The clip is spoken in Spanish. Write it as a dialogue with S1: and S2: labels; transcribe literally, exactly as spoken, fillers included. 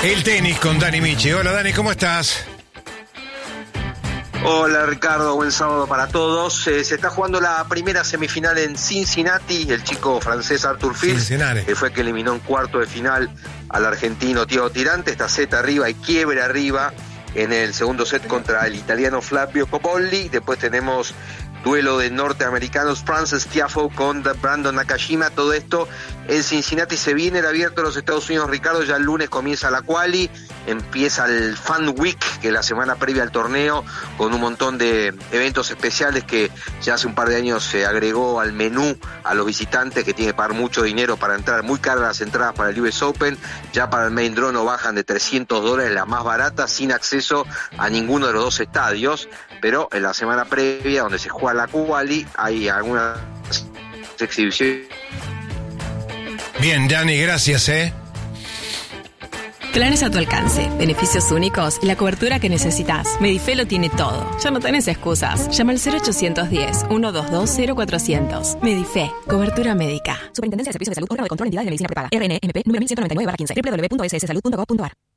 S1: El tenis con Dani Michi. Hola Dani, ¿cómo estás?
S2: Hola Ricardo, buen sábado para todos. Eh, se está jugando la primera semifinal en Cincinnati. El chico francés Arthur Fils, que fue el que eliminó en cuarto de final al argentino Thiago Tirante. Está set arriba y quiebre arriba en el segundo set contra el italiano Flavio Cobolli. Después tenemos duelo de norteamericanos, Frances Tiafoe con Brandon Nakashima. Todo esto en Cincinnati. Se viene el abierto de los Estados Unidos, Ricardo. Ya el lunes comienza la quali, empieza el Fan Week, que es la semana previa al torneo, con un montón de eventos especiales que ya hace un par de años se agregó al menú a los visitantes, que tienen que pagar mucho dinero para entrar. Muy caras las entradas para el U S Open. Ya para el Main Draw no bajan de trescientos dólares, las más baratas, sin acceso a ninguno de los dos estadios. Pero en la semana previa, donde se juega la quali, hay algunas exhibiciones.
S1: Bien, Dani, gracias, ¿eh?
S3: Planes a tu alcance, beneficios únicos y la cobertura que necesitas. Medife lo tiene todo. Ya no tenés excusas. Llama al cero ochocientos diez, ciento veintidós, cero cuatrocientos. Medife, cobertura médica.
S4: Superintendencia de Servicios de Salud, órgano de control, entidad de medicina prepaga. R N M P número mil ciento noventa y nueve barra quince. doble u doble u doble u punto s s salud punto gov punto a r.